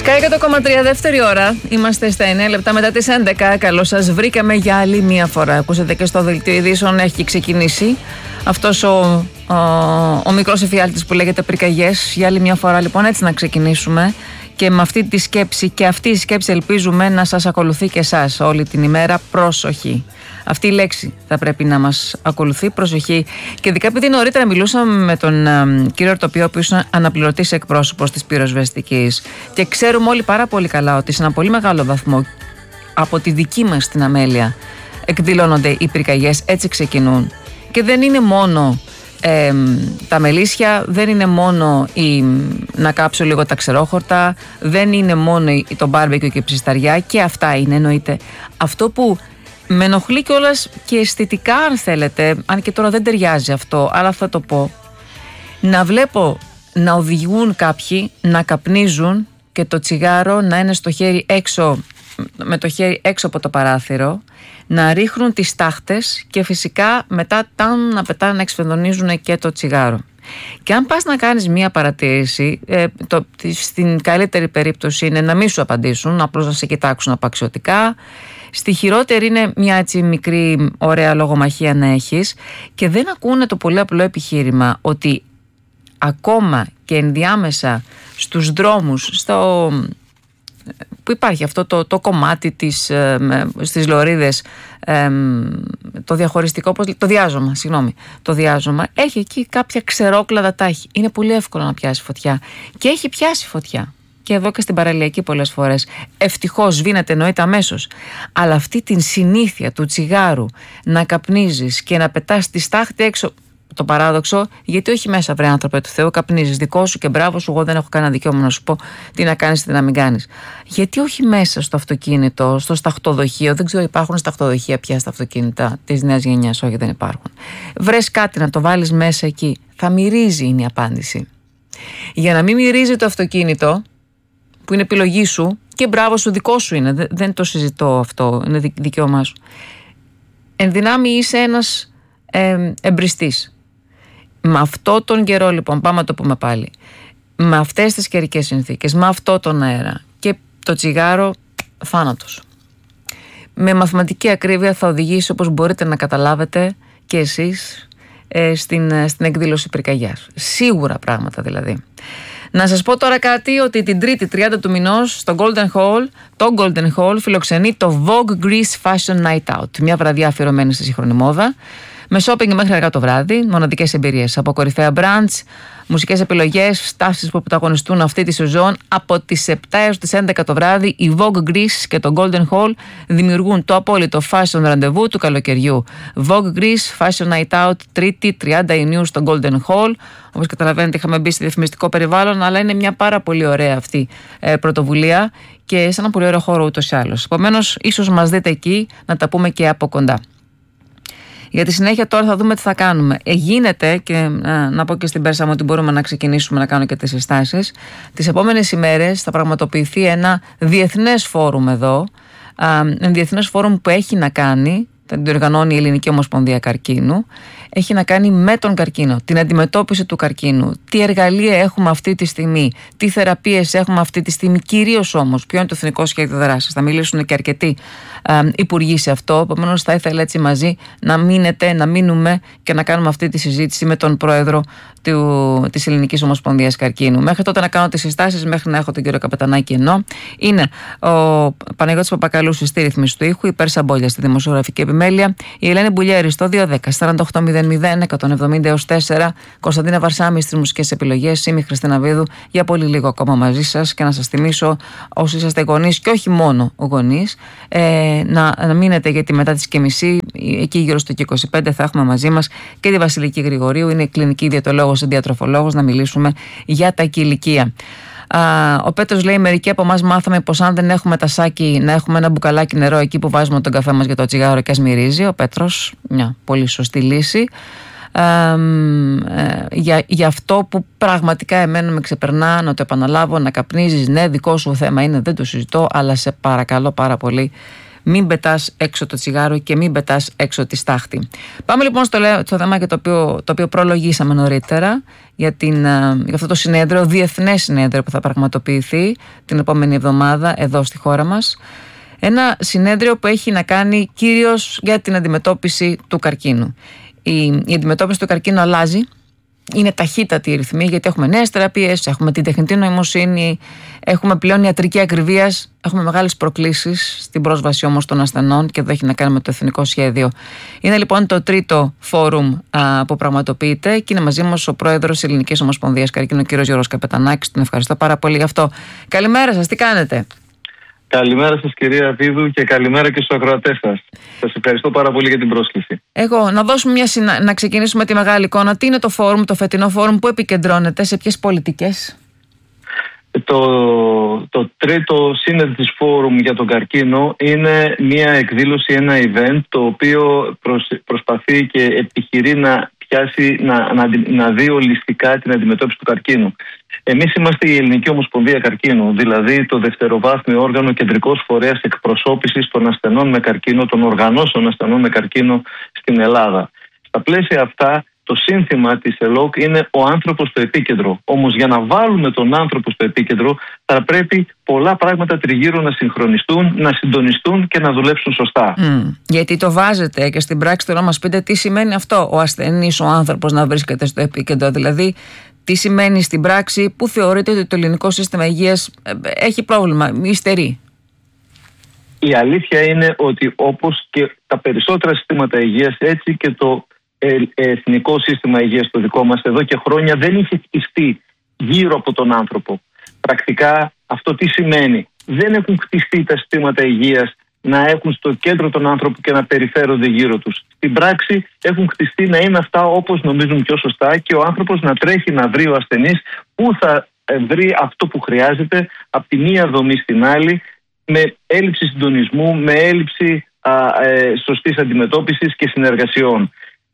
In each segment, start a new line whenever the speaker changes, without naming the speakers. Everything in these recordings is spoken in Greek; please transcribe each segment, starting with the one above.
Sky 100,3 δεύτερη ώρα. Είμαστε στα 9 λεπτά μετά τις 11. Καλώς σας βρήκαμε για άλλη μία φορά. Ακούσατε και στο δελτίο ειδήσεων έχει ξεκινήσει αυτός ο μικρός εφιάλτης που λέγεται πυρκαγιές. Για άλλη μία φορά λοιπόν έτσι να ξεκινήσουμε. Και με αυτή τη σκέψη και αυτή η σκέψη ελπίζουμε να σας ακολουθεί και εσάς όλη την ημέρα. Πρόσοχη. Αυτή η λέξη θα πρέπει να μας ακολουθεί. Προσοχή. Και ειδικά επειδή νωρίτερα μιλούσαμε με τον κύριο Ορτοπιό, ο οποίος είναι αναπληρωτής εκπρόσωπος της πυροσβεστικής, και ξέρουμε όλοι πάρα πολύ καλά ότι σε ένα πολύ μεγάλο βαθμό από τη δική μας την αμέλεια εκδηλώνονται οι πυρκαγιές, έτσι ξεκινούν. Και δεν είναι μόνο τα μελίσια, δεν είναι μόνο να κάψω λίγο τα ξερόχορτα, δεν είναι μόνο το μπάρμπεκιο και η ψισταριά, και αυτά είναι εννοείται. Αυτό που με ενοχλεί κιόλας και αισθητικά, αν θέλετε, αν και τώρα δεν ταιριάζει αυτό, αλλά θα το πω, να βλέπω να οδηγούν κάποιοι, να καπνίζουν και το τσιγάρο να είναι στο χέρι έξω, με το χέρι έξω από το παράθυρο, να ρίχνουν τις τάχτες και φυσικά μετά να πετάνε, να εξφενδονίζουν και το τσιγάρο. Και αν πας να κάνεις μία παρατήρηση, στην καλύτερη περίπτωση είναι να μην σου απαντήσουν, απλώς να σε κοιτάξουν απαξιωτικά. Στη χειρότερη είναι μια έτσι μικρή ωραία λογομαχία να έχεις, και δεν ακούνε το πολύ απλό επιχείρημα ότι ακόμα και ενδιάμεσα στους δρόμους, που υπάρχει αυτό το κομμάτι στις λωρίδες, το διαχωριστικό, το διάζωμα, έχει εκεί κάποια ξερόκλαδα τάχη. Είναι πολύ εύκολο να πιάσει φωτιά, και έχει πιάσει φωτιά. Και εδώ και στην παραλιακή πολλές φορές. Ευτυχώς σβήνεται, εννοείται αμέσως. Αλλά αυτή την συνήθεια του τσιγάρου να καπνίζεις και να πετάς τη στάχτη έξω, το παράδοξο, γιατί όχι μέσα, βρε άνθρωπε του Θεού, καπνίζεις δικό σου και μπράβο σου, εγώ δεν έχω κανένα δικαίωμα να σου πω τι να κάνεις, τι να μην κάνεις. Γιατί όχι μέσα στο αυτοκίνητο, στο σταχτοδοχείο, δεν ξέρω, υπάρχουν σταχτοδοχεία πια στα αυτοκίνητα της νέας γενιάς? Όχι, δεν υπάρχουν. Βρες κάτι να το βάλεις μέσα εκεί. Θα μυρίζει, είναι η απάντηση. Για να μην μυρίζει το αυτοκίνητο, που είναι επιλογή σου, και μπράβο σου, δικό σου είναι, δεν το συζητώ αυτό, είναι δικαίωμά σου. Εν δυνάμει είσαι ένας εμπριστής. Με αυτό τον καιρό λοιπόν, πάμε να το πούμε πάλι, με αυτές τις καιρικές συνθήκες, με αυτό τον αέρα και το τσιγάρο, θάνατος. Με μαθηματική ακρίβεια θα οδηγήσει, όπως μπορείτε να καταλάβετε και εσείς, στην εκδήλωση πυρκαγιάς. Σίγουρα πράγματα δηλαδή. Να σας πω τώρα κάτι, ότι την Τρίτη 30 του μηνός στο Golden Hall φιλοξενεί το Vogue Greece Fashion Night Out, μια βραδιά αφιερωμένη στη σύγχρονη μόδα, με shopping μέχρι αργά το βράδυ, μοναδικές εμπειρίες από κορυφαία brands, μουσικές επιλογές, στάσεις που πρωταγωνιστούν αυτή τη σεζόν. Από τις 7 έως τις 11 το βράδυ, η Vogue Greece και το Golden Hall δημιουργούν το απόλυτο fashion ραντεβού του καλοκαιριού. Vogue Greece Fashion Night Out, Τρίτη 30 Ιουνίου στο Golden Hall. Όπως καταλαβαίνετε, είχαμε μπει στη διαφημιστικό περιβάλλον, αλλά είναι μια πάρα πολύ ωραία αυτή πρωτοβουλία και σε ένα πολύ ωραίο χώρο ούτως ή άλλως. Επομένως, ίσως μας δείτε εκεί, να τα πούμε και από κοντά. Για τη συνέχεια τώρα θα δούμε τι θα κάνουμε. Γίνεται, και να πω και στην Πέρσα μου ότι μπορούμε να ξεκινήσουμε να κάνω και τις συστάσεις. Τις επόμενες ημέρες θα πραγματοποιηθεί ένα διεθνές φόρουμ εδώ. Ένα διεθνές φόρουμ που έχει να κάνει, την διοργανώνει η Ελληνική Ομοσπονδία Καρκίνου, έχει να κάνει με τον καρκίνο, την αντιμετώπιση του καρκίνου, τι εργαλεία έχουμε αυτή τη στιγμή, τι θεραπείες έχουμε αυτή τη στιγμή, κυρίως όμως ποιο είναι το εθνικό σχέδιο δράσης. Θα μιλήσουν και αρκετοί υπουργοί σε αυτό. Επομένως, θα ήθελα έτσι μαζί να μείνουμε και να κάνουμε αυτή τη συζήτηση με τον πρόεδρο της Ελληνικής Ομοσπονδίας Καρκίνου. Μέχρι τότε να κάνω τις συστάσεις, μέχρι να έχω τον κύριο Καπετανάκη ενώ. Είναι ο Παναγιώτης Παπακαλούσης στη ρύθμιση του ήχου, η Πέρσα Μπόλια στη δημοσιογραφική επιμέλεια, η Ελένη Μπουλιέρη στο 210-4800-170-4, Κωνσταντίνα Βαρσάμι στις μουσικές επιλογές, είμαι η Χριστίνα Βίδου για πολύ λίγο ακόμα μαζί σας, και να σας θυμίσω, όσοι είσαστε γονείς και όχι μόνο γονείς, να μείνετε, γιατί μετά τις 2:30, εκεί γύρω στο 25, θα έχουμε μαζί μας και τη Βασιλική Γρηγορίου, είναι κλινική διαιτολόγος και διατροφολόγος, να μιλήσουμε για τα ηλικία. Ο Πέτρος λέει: μερικοί από εμάς μάθαμε πως αν δεν έχουμε τασάκι, να έχουμε ένα μπουκαλάκι νερό εκεί που βάζουμε τον καφέ μας για το τσιγάρο και ας μυρίζει. Ο Πέτρος, μια πολύ σωστή λύση. Για αυτό που πραγματικά εμένα με ξεπερνά, να το επαναλάβω, να καπνίζεις, ναι, δικό σου θέμα είναι, δεν το συζητώ, αλλά σε παρακαλώ πάρα πολύ, μην πετάς έξω το τσιγάρο και μην πετάς έξω τη στάχτη. Πάμε λοιπόν στο θέμα και το οποίο προλογίσαμε νωρίτερα για αυτό το συνέδριο, διεθνές συνέδριο που θα πραγματοποιηθεί την επόμενη εβδομάδα εδώ στη χώρα μας. Ένα συνέδριο που έχει να κάνει κυρίως για την αντιμετώπιση του καρκίνου. Η αντιμετώπιση του καρκίνου αλλάζει. Είναι ταχύτατη η ρυθμή, γιατί έχουμε νέες θεραπείες, έχουμε την τεχνητή νοημοσύνη, έχουμε πλέον ιατρική ακριβίας, έχουμε μεγάλες προκλήσεις στην πρόσβαση όμως των ασθενών και εδώ έχει να κάνει με το εθνικό σχέδιο. Είναι λοιπόν το τρίτο φόρουμ που πραγματοποιείται και είναι μαζί μας ο πρόεδρος της Ελληνικής Ομοσπονδίας Καρκίνου, ο κ. Γιώργος Καπετανάκης. Τον ευχαριστώ πάρα πολύ γι' αυτό. Καλημέρα σας, τι κάνετε?
Καλημέρα σας κυρία Βίδου και καλημέρα και στους ακροατές σας. Σας ευχαριστώ πάρα πολύ για την πρόσκληση.
Να ξεκινήσουμε τη μεγάλη εικόνα. Τι είναι το φόρουμ, το φετινό φόρουμ, που επικεντρώνεται, σε ποιες πολιτικές?
Το τρίτο συνέδριο φόρουμ για τον καρκίνο είναι μια εκδήλωση, ένα event το οποίο προσπαθεί και επιχειρεί να δει ολιστικά την αντιμετώπιση του καρκίνου. Εμείς είμαστε η Ελληνική Ομοσπονδία Καρκίνου, δηλαδή το δευτεροβάθμιο όργανο κεντρικός φορέας εκπροσώπησης των ασθενών με καρκίνο, των οργανώσεων ασθενών με καρκίνο στην Ελλάδα. Στα πλαίσια αυτά, το σύνθημα της ΕΛΟΚ είναι ο άνθρωπος στο επίκεντρο. Όμως για να βάλουμε τον άνθρωπο στο επίκεντρο θα πρέπει πολλά πράγματα τριγύρω να συγχρονιστούν, να συντονιστούν και να δουλέψουν σωστά.
Γιατί το βάζετε και στην πράξη, τώρα μας πείτε τι σημαίνει αυτό, ο ασθενής, ο άνθρωπος να βρίσκεται στο επίκεντρο. Δηλαδή, τι σημαίνει στην πράξη, που θεωρείτε ότι το ελληνικό σύστημα υγείας έχει πρόβλημα, υστερεί?
Η αλήθεια είναι ότι όπως και τα περισσότερα συστήματα υγείας, έτσι και το εθνικό σύστημα υγείας το δικό μας εδώ και χρόνια δεν είχε χτιστεί γύρω από τον άνθρωπο. Πρακτικά αυτό τι σημαίνει? Δεν έχουν χτιστεί τα συστήματα υγείας να έχουν στο κέντρο τον άνθρωπο και να περιφέρονται γύρω τους. Στην πράξη έχουν χτιστεί να είναι αυτά όπως νομίζουν πιο σωστά και ο άνθρωπος να τρέχει να βρει, ο ασθενής, που θα βρει αυτό που χρειάζεται από τη μία δομή στην άλλη, με έλλειψη συντονισμού, με έλλειψη σωστής αντιμετώπισης και συνεργασιών.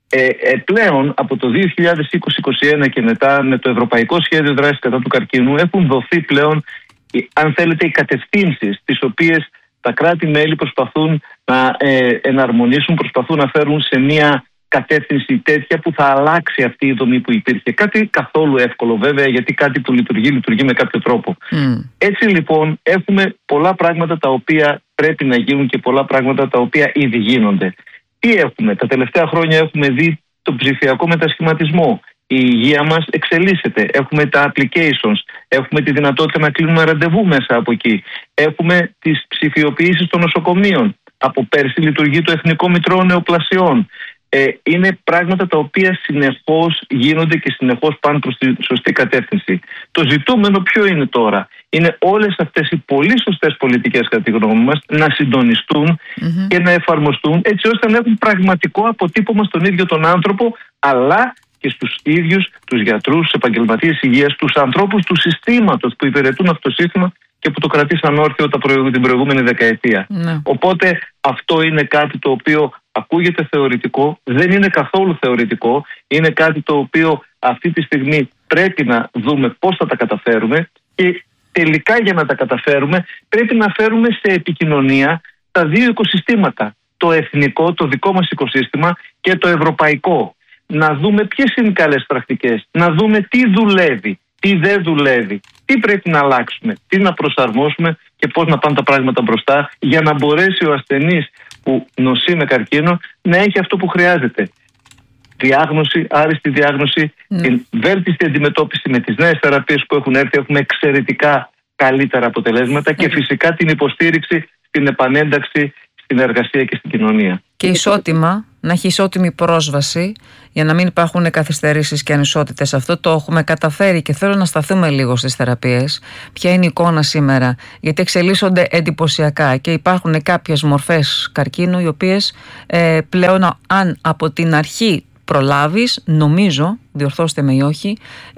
Πλέον από το 2020-2021 και μετά, με το Ευρωπαϊκό Σχέδιο Δράσης κατά του καρκίνου, έχουν δοθεί πλέον, αν θέλετε, οι κατευθύνσεις τις οποίες τα κράτη-μέλη προσπαθούν να εναρμονίσουν, προσπαθούν να φέρουν σε μια κατεύθυνση τέτοια που θα αλλάξει αυτή η δομή που υπήρχε. Κάτι καθόλου εύκολο βέβαια, γιατί κάτι που λειτουργεί με κάποιο τρόπο. Έτσι λοιπόν έχουμε πολλά πράγματα τα οποία πρέπει να γίνουν και πολλά πράγματα τα οποία ήδη γίνονται. Τι έχουμε? Τα τελευταία χρόνια έχουμε δει τον ψηφιακό μετασχηματισμό. Η υγεία μας εξελίσσεται. Έχουμε τα applications. Έχουμε τη δυνατότητα να κλείνουμε ραντεβού μέσα από εκεί. Έχουμε τις ψηφιοποιήσεις των νοσοκομείων. Από πέρσι λειτουργεί το Εθνικό Μητρό Νεοπλασιών. Είναι πράγματα τα οποία συνεχώς γίνονται και συνεχώς πάνε προς τη σωστή κατεύθυνση. Το ζητούμενο ποιο είναι τώρα? Είναι όλες αυτές οι πολύ σωστές πολιτικές, κατά τη γνώμη μας, να συντονιστούν και να εφαρμοστούν, έτσι ώστε να έχουν πραγματικό αποτύπωμα στον ίδιο τον άνθρωπο, αλλά και στους ίδιους τους γιατρούς, τους επαγγελματίες υγείας, τους ανθρώπους του συστήματος που υπηρετούν αυτό το σύστημα και που το κρατήσαν όρθιο την προηγούμενη δεκαετία. Οπότε αυτό είναι κάτι το οποίο ακούγεται θεωρητικό, δεν είναι καθόλου θεωρητικό, είναι κάτι το οποίο αυτή τη στιγμή πρέπει να δούμε πώς θα τα καταφέρουμε και τελικά για να τα καταφέρουμε πρέπει να φέρουμε σε επικοινωνία τα δύο οικοσυστήματα, το εθνικό, το δικό μας οικοσύστημα και το ευρωπαϊκό. Να δούμε ποιες είναι οι καλές πρακτικές, να δούμε τι δουλεύει, τι δεν δουλεύει, τι πρέπει να αλλάξουμε, τι να προσαρμόσουμε και πώς να πάνε τα πράγματα μπροστά για να μπορέσει ο ασθενής που νοσεί με καρκίνο να έχει αυτό που χρειάζεται. Διάγνωση, άριστη διάγνωση, την βέλτιστη αντιμετώπιση με τις νέες θεραπείες που έχουν έρθει. Έχουμε εξαιρετικά καλύτερα αποτελέσματα και φυσικά την υποστήριξη στην επανένταξη στην εργασία και στην κοινωνία.
Και ισότιμα, να έχει ισότιμη πρόσβαση για να μην υπάρχουν καθυστερήσεις και ανισότητες. Αυτό το έχουμε καταφέρει και θέλω να σταθούμε λίγο στις θεραπείες. Ποια είναι η εικόνα σήμερα? Γιατί εξελίσσονται εντυπωσιακά και υπάρχουν κάποιες μορφές καρκίνου οι οποίες πλέον, αν από την αρχή προλάβεις, νομίζω, διορθώστε με ή όχι,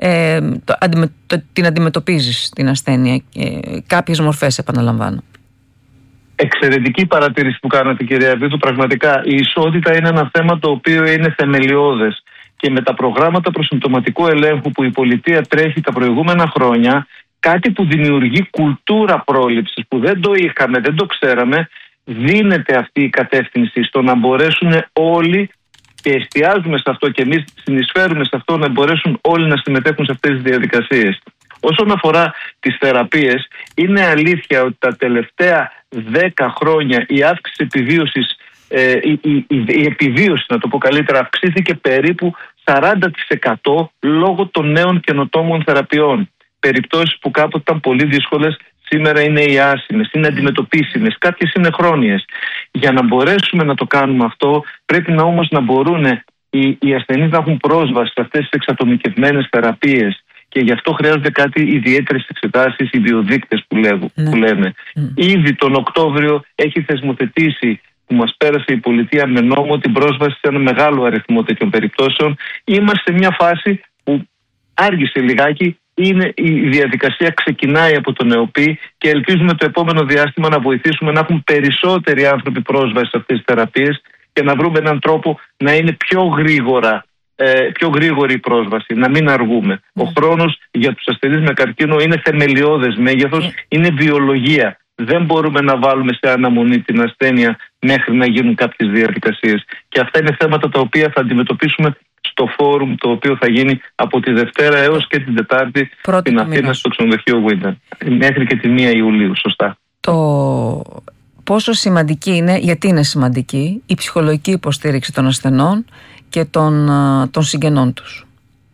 την αντιμετωπίζεις την ασθένεια. Κάποιες μορφές, επαναλαμβάνω.
Εξαιρετική παρατήρηση που κάνατε, κυρία Βίδου. Πραγματικά η ισότητα είναι ένα θέμα το οποίο είναι θεμελιώδες και με τα προγράμματα προσυμπτωματικού ελέγχου που η πολιτεία τρέχει τα προηγούμενα χρόνια, κάτι που δημιουργεί κουλτούρα πρόληψης που δεν το είχαμε, δεν το ξέραμε, δίνεται αυτή η κατεύθυνση στο να μπορέσουν όλοι, και εστιάζουμε σε αυτό και εμείς συνεισφέρουμε σε αυτό, να μπορέσουν όλοι να συμμετέχουν σε αυτές τις διαδικασίες. Όσον αφορά τις θεραπείες, είναι αλήθεια ότι τα τελευταία 10 χρόνια η αύξηση επιβίωσης, η επιβίωση, να το πω καλύτερα, αυξήθηκε περίπου 40% λόγω των νέων καινοτόμων θεραπείων. Περιπτώσεις που κάποτε ήταν πολύ δύσκολες, σήμερα είναι ιάσιμες, είναι αντιμετωπίσιμες, κάποιες είναι χρόνιες. Για να μπορέσουμε να το κάνουμε αυτό, πρέπει όμως να μπορούν οι ασθενείς να έχουν πρόσβαση σε αυτές τις εξατομικευμένες θεραπείες. Και γι' αυτό χρειάζονται κάτι ιδιαίτερες εξετάσεις, οι βιοδείκτες που λέμε. Ήδη τον Οκτώβριο έχει θεσμοθετήσει, που μας πέρασε η πολιτεία με νόμο, την πρόσβαση σε ένα μεγάλο αριθμό τέτοιων περιπτώσεων. Είμαστε σε μια φάση που άργησε λιγάκι. Η διαδικασία ξεκινάει από τον ΕΟΠΗ και ελπίζουμε το επόμενο διάστημα να βοηθήσουμε να έχουν περισσότεροι άνθρωποι πρόσβαση σε αυτές τις θεραπείες και να βρούμε έναν τρόπο να είναι πιο γρήγορη η πρόσβαση, να μην αργούμε. Ο χρόνος για τους ασθενείς με καρκίνο είναι θεμελιώδες μέγεθος, είναι βιολογία. Δεν μπορούμε να βάλουμε σε αναμονή την ασθένεια μέχρι να γίνουν κάποιες διαδικασίες. Και αυτά είναι θέματα τα οποία θα αντιμετωπίσουμε στο φόρουμ, το οποίο θα γίνει από τη Δευτέρα έως και την Τετάρτη στην Αθήνα, στο ξενοδοχείο Winter, μέχρι και τη 1 Ιουλίου, σωστά.
Πόσο σημαντική είναι, γιατί είναι σημαντική, η ψυχολογική υποστήριξη των ασθενών και των συγγενών τους?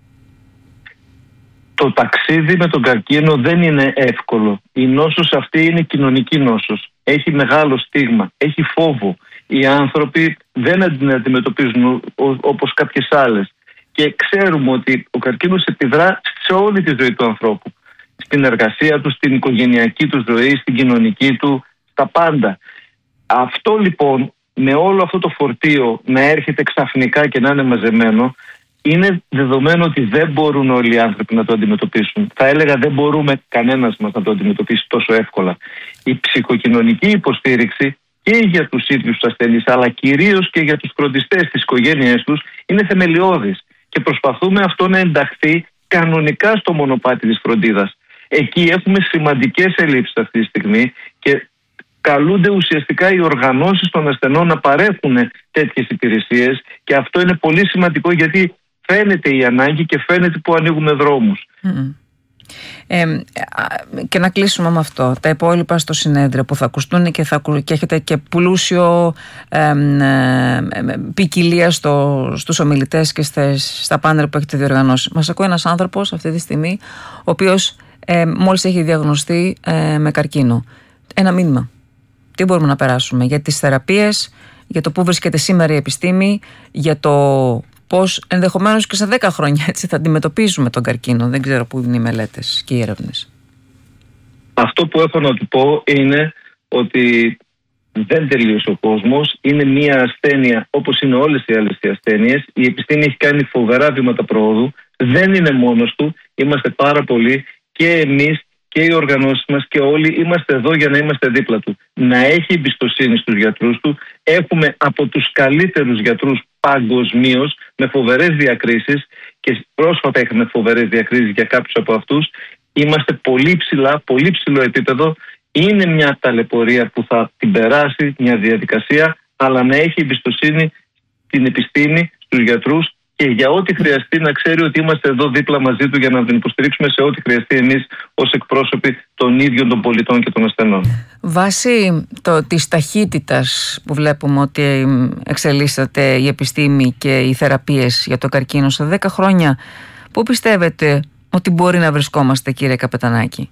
Το ταξίδι με τον καρκίνο δεν είναι εύκολο. Η νόσος αυτή είναι κοινωνική νόσος. Έχει μεγάλο στίγμα, έχει φόβο. Οι άνθρωποι δεν την αντιμετωπίζουν όπως κάποιες άλλες. Και ξέρουμε ότι ο καρκίνος επιδρά σε όλη τη ζωή του ανθρώπου. Στην εργασία του, στην οικογενειακή του ζωή, στην κοινωνική του, στα πάντα. Αυτό λοιπόν, με όλο αυτό το φορτίο να έρχεται ξαφνικά και να είναι μαζεμένο, είναι δεδομένο ότι δεν μπορούν όλοι οι άνθρωποι να το αντιμετωπίσουν. Θα έλεγα δεν μπορούμε κανένας μας να το αντιμετωπίσει τόσο εύκολα. Η ψυχοκοινωνική υποστήριξη και για τους ίδιους τους ασθενείς, αλλά κυρίως και για τους φροντιστές, τις οικογένειές τους, είναι θεμελιώδης. Και προσπαθούμε αυτό να ενταχθεί κανονικά στο μονοπάτι της φροντίδας. Εκεί έχουμε σημαντικές ελλείψεις αυτή τη στιγμή και καλούνται ουσιαστικά οι οργανώσεις των ασθενών να παρέχουν τέτοιες υπηρεσίες, και αυτό είναι πολύ σημαντικό γιατί φαίνεται η ανάγκη και φαίνεται που ανοίγουμε δρόμους.
Και να κλείσουμε με αυτό. Τα υπόλοιπα στο συνέδριο που θα ακουστούν και έχετε και πλούσιο ποικιλία στους ομιλητές και στα πάνελ που έχετε διοργανώσει. Μας ακούει ένας άνθρωπος αυτή τη στιγμή, ο οποίος μόλις έχει διαγνωστεί με καρκίνο. Ένα μήνυμα. Τι μπορούμε να περάσουμε για τις θεραπείες, για το πού βρίσκεται σήμερα η επιστήμη, για το πώς ενδεχομένως και σε 10 χρόνια έτσι θα αντιμετωπίζουμε τον καρκίνο? Δεν ξέρω πού είναι οι μελέτες και οι έρευνες. Αυτό που έχω να του πω είναι ότι δεν τελείωσε ο κόσμος. Είναι μια ασθένεια όπως είναι όλες οι άλλες οι ασθένειες. Η επιστήμη έχει κάνει φοβερά βήματα προόδου. Δεν είναι μόνος του. Είμαστε πάρα πολλοί, και εμείς και οι οργανώσεις μας και όλοι είμαστε εδώ για να είμαστε δίπλα του. Να έχει εμπιστοσύνη στους γιατρούς του. Έχουμε από τους καλύτερους γιατρούς παγκοσμίως, με φοβερές διακρίσεις, και πρόσφατα είχαμε φοβερές διακρίσεις για κάποιους από αυτούς. Είμαστε πολύ ψηλά, πολύ ψηλό επίπεδο. Είναι μια ταλαιπωρία που θα την περάσει, μια διαδικασία, αλλά να έχει εμπιστοσύνη στην επιστήμη, στους γιατρούς, και για ό,τι χρειαστεί να ξέρει ότι είμαστε εδώ δίπλα μαζί του για να τον υποστηρίξουμε σε ό,τι χρειαστεί εμείς ως εκπρόσωποι των ίδιων των πολιτών και των ασθενών. Βάσει της ταχύτητας που βλέπουμε ότι εξελίσσεται η επιστήμη και οι θεραπείες για το καρκίνο, σε 10 χρόνια, πού πιστεύετε ότι μπορεί να βρισκόμαστε, κύριε Καπετανάκη?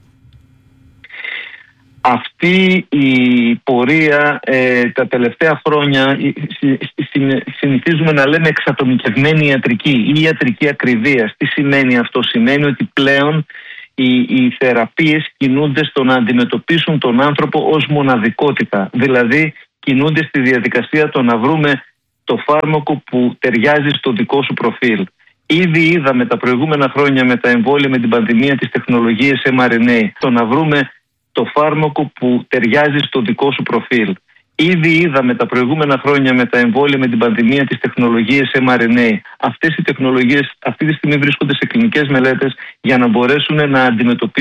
Αυτή η πορεία τα τελευταία χρόνια συνηθίζουμε να λέμε εξατομικευμένη ιατρική ή ιατρική ακριβίας. Τι σημαίνει αυτό? Σημαίνει ότι πλέον οι θεραπείες κινούνται στο να αντιμετωπίσουν τον άνθρωπο ως μοναδικότητα. Δηλαδή κινούνται στη διαδικασία το να βρούμε το φάρμακο που ταιριάζει στο δικό σου προφίλ. Ήδη είδαμε τα προηγούμενα χρόνια με τα εμβόλια, με την πανδημία, τις τεχνολογίες mRNA, το να βρούμε το φάρμακο που ταιριάζει στο δικό σου προφίλ. Ήδη είδαμε τα προηγούμενα χρόνια με τα εμβόλια, με την πανδημία, τις τεχνολογίες mRNA. Αυτές οι τεχνολογίες αυτή τη στιγμή βρίσκονται σε κλινικές μελέτες για να μπορέσουν να αντιμετωπίσουν